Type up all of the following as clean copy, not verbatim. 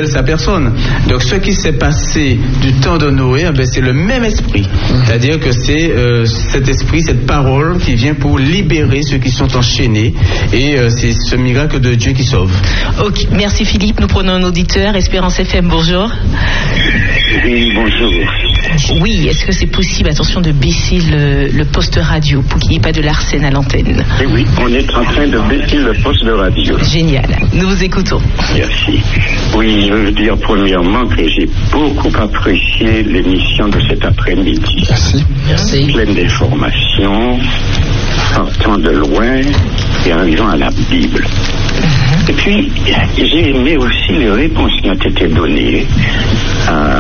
seule sa personne. Donc ce qui s'est passé du temps de Noé, c'est le même esprit. C'est-à-dire que c'est cet esprit, cette parole qui vient pour libérer ceux qui sont enchaînés, et c'est ce miracle de Dieu qui sauve. Ok, merci Philippe. Nous prenons un auditeur. Espérance FM, bonjour. Oui, bonjour. Oui, est-ce que c'est possible, attention, de baisser le poste radio pour qu'il n'y ait pas de l'arsène à l'antenne? Et oui, on est en train de baisser le poste de radio. Génial, nous vous écoutons. Merci. Oui, je veux dire premièrement que j'ai beaucoup apprécié l'émission de cet après-midi. Merci. Pleine d'informations, partant de loin et arrivant à la Bible. Et puis, j'ai aimé aussi les réponses qui ont été données à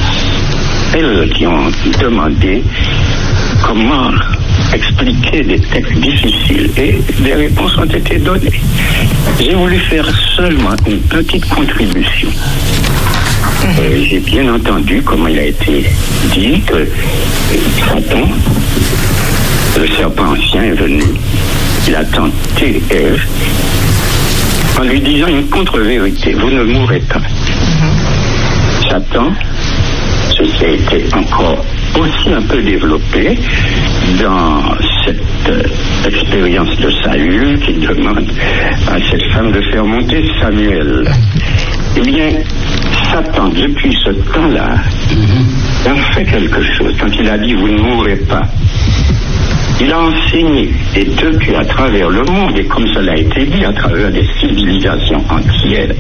elles qui ont demandé comment expliquer des textes difficiles, et des réponses ont été données. J'ai voulu faire seulement une petite contribution. J'ai bien entendu comment il a été dit que Satan, le serpent ancien, est venu. Il a tenté Ève en lui disant une contre-vérité: vous ne mourrez pas. Satan, ceci a été encore aussi un peu développé dans cette expérience de Saül qui demande à cette femme de faire monter Samuel. Eh bien, Satan, depuis ce temps-là, a fait quelque chose. Quand il a dit vous ne mourrez pas, il a enseigné, et depuis, à travers le monde, et comme cela a été dit, à travers des civilisations entières,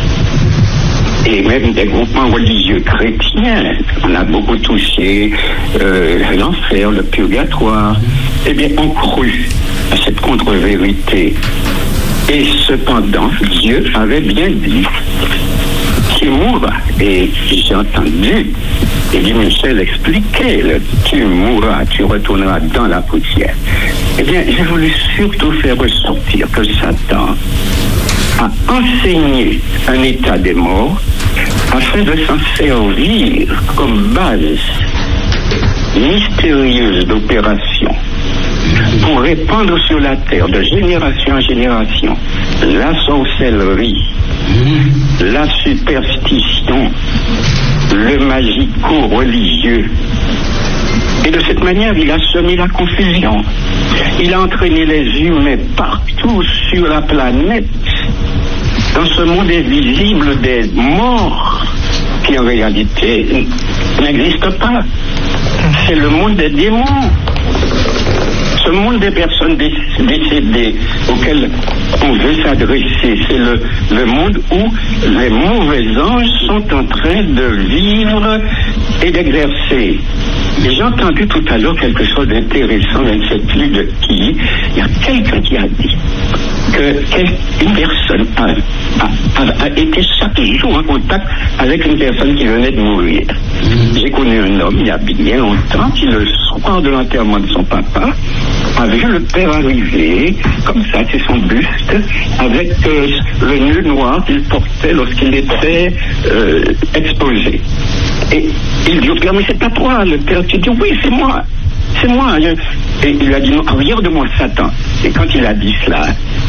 et même des groupements religieux chrétiens, on a beaucoup touché l'enfer, le purgatoire, eh bien, on cru à cette contre-vérité. Et cependant, Dieu avait bien dit qu'il mourra. Et j'ai entendu Eddie Mitchell expliquer, tu mourras, tu retourneras dans la poussière. Eh bien, j'ai voulu surtout faire ressortir que Satan a enseigné un état des morts afin de s'en servir comme base mystérieuse d'opération pour répandre sur la terre de génération en génération la sorcellerie, la superstition, le magico-religieux. Et de cette manière, il a semé la confusion. Il a entraîné les humains partout sur la planète dans ce monde invisible des morts qui en réalité n'existe pas. C'est le monde des démons. Ce monde des personnes décédées auxquelles on veut s'adresser, c'est le monde où les mauvais anges sont en train de vivre et d'exercer. Et j'ai entendu tout à l'heure quelque chose d'intéressant, je ne sais plus de qui. Il y a quelqu'un qui a dit qu'une personne a été chaque jour en contact avec une personne qui venait de mourir. J'ai connu un homme il y a bien longtemps qui, le soir de l'enterrement de son papa, a vu le père arriver, comme ça, c'est son buste, avec le nœud noir qu'il portait lorsqu'il était exposé. Et il dit au père, mais c'est pas toi. Le père qui dit, oui, c'est moi. C'est moi. Et il a dit, non, regarde-moi Satan. Et quand il a dit cela,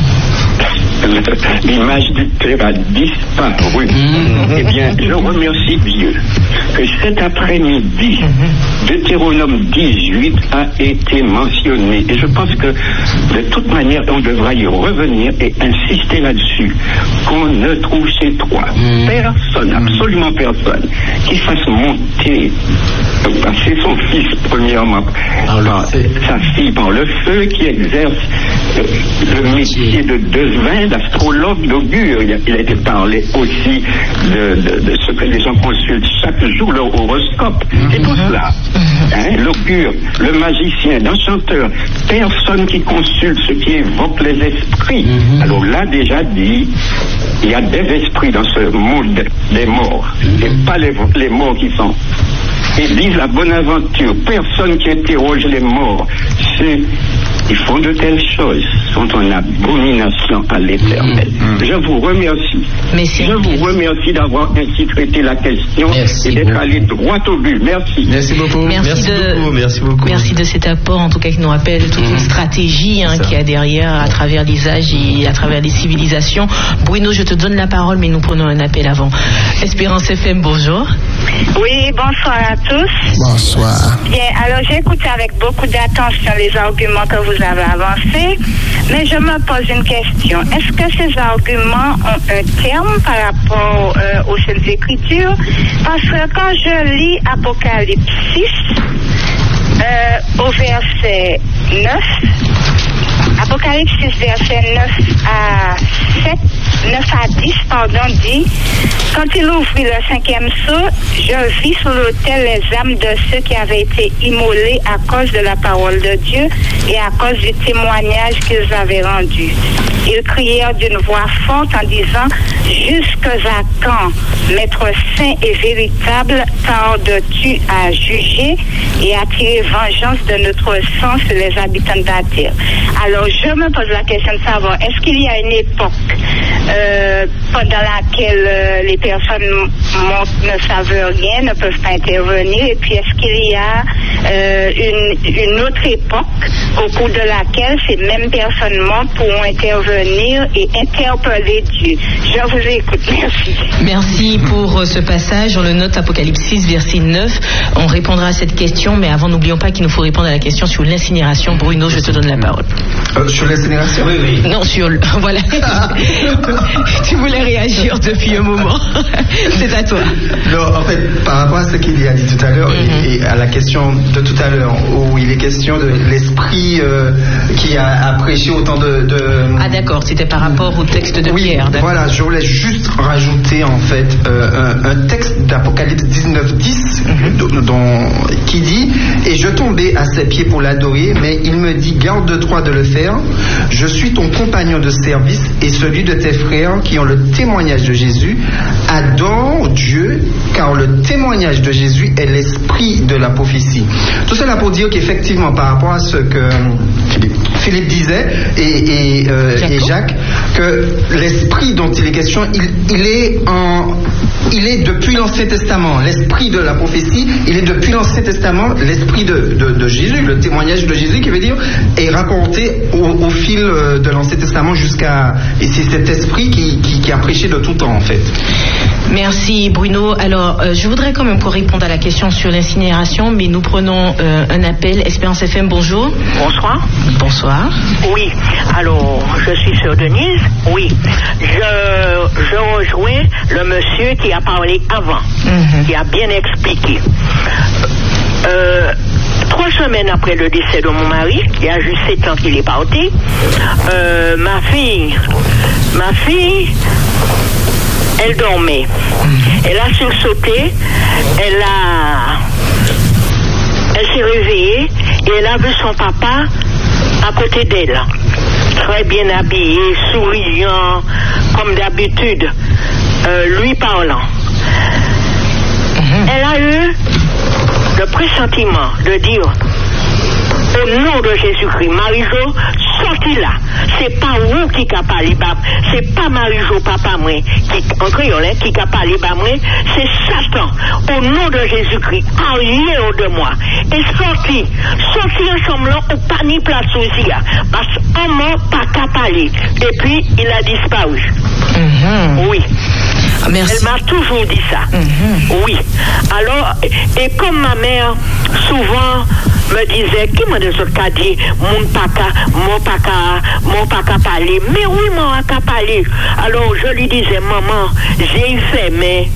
l'image du père a disparu. Eh bien, je remercie Dieu que cet après-midi, Deutéronome 18 a été mentionné. Et je pense que, de toute manière, on devra y revenir et insister là-dessus. Qu'on ne trouve chez toi personne, absolument personne, qui fasse monter, passer son fils, premièrement, par sa fille par le feu, qui exerce le métier de devin, d'astrologue, d'augure. Il a été parlé aussi de ce que les gens consultent chaque jour, leur horoscope. Et tout cela, l'augure, le magicien, l'enchanteur, personne qui consulte ce qui évoque les esprits. Alors là, déjà dit, il y a des esprits dans ce monde des morts, et pas les morts qui sont. Ils disent la bonne aventure. Personne qui interroge les morts, ils font de telles choses, sont en abomination à l'Éternel. Je vous remercie. Je vous remercie d'avoir ainsi traité la question et d'être allé droit au but. Merci. Merci beaucoup. Merci beaucoup. Merci de cet apport, en tout cas, qui nous rappelle toute une stratégie qu'il y a derrière, à travers les âges et à travers les civilisations. Bruno, je te donne la parole, mais nous prenons un appel avant. Espérance FM, bonjour. Oui, bonsoir à tous. Bonsoir. Bien, alors j'ai écouté avec beaucoup d'attention les arguments que vous avez avancés, mais je me pose une question. Est-ce que ces arguments ont un terme par rapport aux Saintes Écritures? Parce que quand je lis Apocalypse 6, au verset 9, Apocalypse 6, verset 9 à 10, dit, quand il ouvrit le 5e sceau, je vis sur l'autel les âmes de ceux qui avaient été immolés à cause de la parole de Dieu et à cause du témoignage qu'ils avaient rendu. Ils crièrent d'une voix forte en disant, jusqu'à quand, Maître saint et véritable, tardes-tu à juger et à tirer vengeance de notre sang sur les habitants de la terre? Alors je me pose la question de savoir, est-ce qu'il y a une époque pendant laquelle les personnes ne savent rien, ne peuvent pas intervenir, et puis est-ce qu'il y a une autre époque au cours de laquelle ces mêmes personnes pourront intervenir et interpeller Dieu? Je vous écoute, merci. Merci pour ce passage, on le note, Apocalypse 6, verset 9. On répondra à cette question, mais avant, n'oublions pas qu'il nous faut répondre à la question sur l'incinération. Bruno, je te donne la parole. Sur l'incinération? Oui. Non, sur le... Voilà. Tu voulais réagir depuis un moment. C'est à toi. Non, en fait, par rapport à ce qu'il a dit tout à l'heure, et à la question de tout à l'heure, où il est question de l'esprit qui a prêché autant de... Ah d'accord, c'était par rapport au texte de Pierre. Voilà, je voulais juste rajouter en fait un texte d'Apocalypse 19:10 qui dit, et je tombais à ses pieds pour l'adorer, mais il me dit, garde-toi de le faire, je suis ton compagnon de service et celui de tes frères qui ont le témoignage de Jésus. Adore Dieu, car le témoignage de Jésus est l'esprit de la prophétie. Tout cela pour dire qu'effectivement, par rapport à ce que Philippe disait et Jacques, que l'esprit dont il est question, il est depuis l'Ancien Testament. L'esprit de la prophétie, il est depuis l'Ancien Testament. L'esprit de Jésus, le témoignage de Jésus, qui veut dire, est rapporté au fil de l'Ancien Testament jusqu'à... Et c'est cet esprit qui a prêché de tout temps, en fait. Merci Bruno. Alors, je voudrais quand même qu'on réponde à la question sur l'incinération, mais nous prenons un appel. Espérance FM, bonjour. Bonsoir. Bonsoir. Oui, alors, je suis sur Denise. Oui, je rejoins le monsieur qui a parlé avant, qui a bien expliqué. 3 semaines après le décès de mon mari, il y a juste 7 ans qu'il est parti, ma fille, elle dormait. Elle a sursauté, elle s'est réveillée et elle a vu son papa à côté d'elle, très bien habillé, souriant, comme d'habitude, lui parlant. Elle a eu le pressentiment de dire, au nom de Jésus-Christ, Marie-Jo, sorti là. C'est pas vous qui a parlé, c'est pas Marie-Jo, papa, moi, qui, en créole, qui a parlé, c'est Satan. Au nom de Jésus-Christ, arrière de moi. Et sorti ensemble là, au pas ni place aussi, parce qu'un mot pas qu'à parler. Et puis, il a disparu. Oui. Merci. Elle m'a toujours dit ça. Oui. Alors, et comme ma mère, souvent, me disait, qui m'a dit, mon pas qu'à parler. Mais oui, mon pas parler. Alors, je lui disais, maman, j'ai fermé,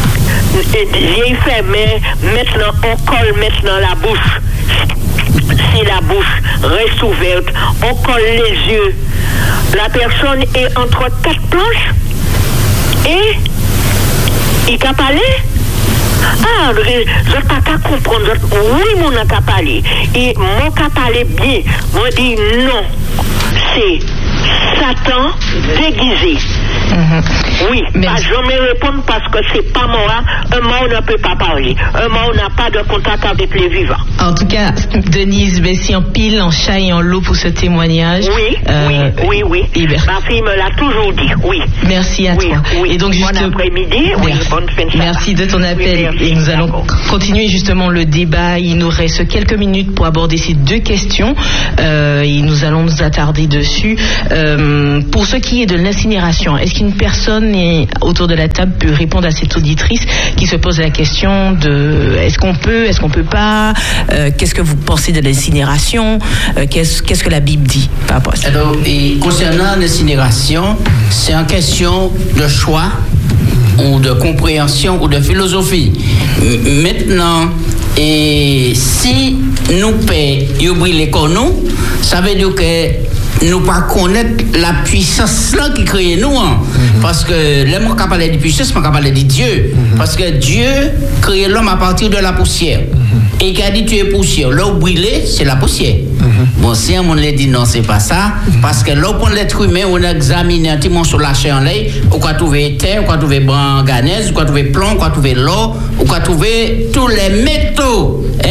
maintenant, on colle maintenant la bouche. Si la bouche reste ouverte, on colle les yeux. La personne est entre 4 planches et il a parlé. Ah, je ne peux pas comprendre. Oui, mon n'a pas parlé. Et mon n'a parlé bien. Moi, dit non. C'est Satan déguisé. Oui, mais je me réponds parce que c'est pas moi. Un mort ne peut pas parler. Un mort n'a pas de contact avec les vivants. En tout cas, Denise, merci en pile, en chat et en lot pour ce témoignage. Oui. Ma fille me l'a toujours dit. Oui. Merci à toi. Oui. Et donc, bon après-midi. Oui, bonne fin de soirée. Merci de ton appel. Oui, et nous allons continuer justement le débat. Il nous reste quelques minutes pour aborder ces 2 questions. Et nous allons nous attarder dessus. Pour ce qui est de l'incinération, est-ce qu'une personne personne autour de la table peut répondre à cette auditrice qui se pose la question de est-ce qu'on peut pas, qu'est-ce que vous pensez de l'incinération, qu'est-ce que la Bible dit par rapport à ça? Alors, et concernant l'incinération, c'est une question de choix ou de compréhension ou de philosophie. Maintenant, et si nous payons brûler comme nous, ça veut dire que nous pas connaître la puissance là qui crée nous, hein. Parce que l'homme qui parle de puissance, pas parler de Dieu, parce que Dieu crée l'homme à partir de la poussière. Et qui a dit tu es poussière, là où brûler, c'est la poussière. Bon, si on l'a dit non, c'est pas ça, parce que là où l'être humain, on a examiné un petit moment sur la chair en l'air, on va trouver terre, on va trouver manganèse, on va trouver plomb, on va trouver l'eau, on va trouver tous les métaux, hein,